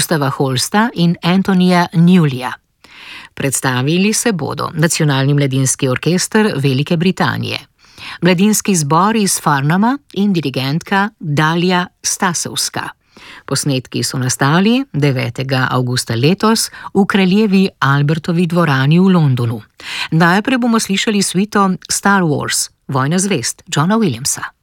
Gustava Holsta in Antonija Newleya. Predstavili se bodo Nacionalni mladinski orkester Velike Britanije, mladinski zbor iz Farnhama in dirigentka Dalija Stasovska. Posnetki so nastali 9. avgusta letos v kraljevi Albertovi dvorani v Londonu. Najprej bomo slišali suito Star Wars, Vojna zvezd Johna Williamsa.